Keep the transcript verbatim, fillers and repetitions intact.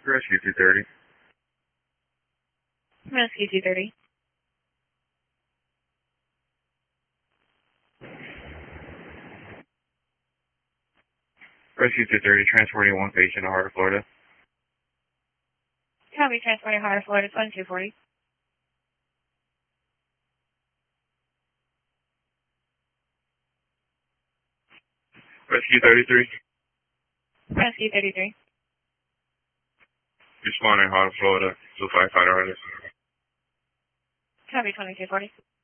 Rescue two thirty. Rescue two thirty. Rescue two thirty, transporting one patient to Heart of Florida. Copy, transporting Heart of Florida, one two forty. Rescue thirty-three. Rescue thirty-three. Responding Heart of Florida, to firefighter Artist. Copy, twenty-two forty.